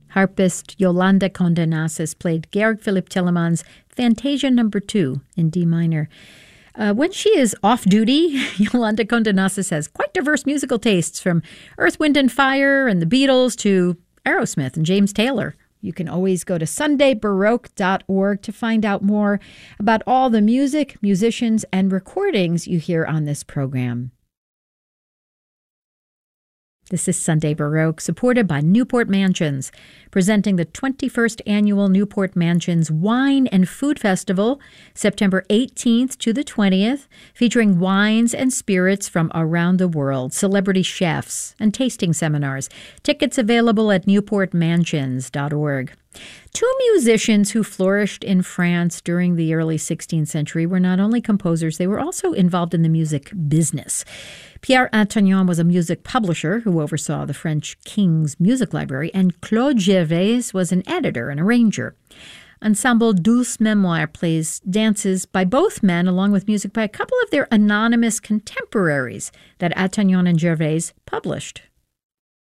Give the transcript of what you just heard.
Harpist Yolanda Conde Nast played Georg Philipp Telemann's Fantasia No. 2 in D minor. When she is off duty, Yolanda Conde Nast has quite diverse musical tastes, from Earth, Wind and Fire and the Beatles to Aerosmith and James Taylor. You can always go to sundaybaroque.org to find out more about all the music, musicians, and recordings you hear on this program. This is Sunday Baroque, supported by Newport Mansions, presenting the 21st Annual Newport Mansions Wine and Food Festival, September 18th to the 20th, featuring wines and spirits from around the world, celebrity chefs, and tasting seminars. Tickets available at newportmansions.org. Two musicians who flourished in France during the early 16th century were not only composers, they were also involved in the music business. Pierre Antonian was a music publisher who oversaw the French king's music library, and Claude Gervais was an editor and arranger. Ensemble Douce Mémoire plays dances by both men, along with music by a couple of their anonymous contemporaries that Antonian and Gervais published.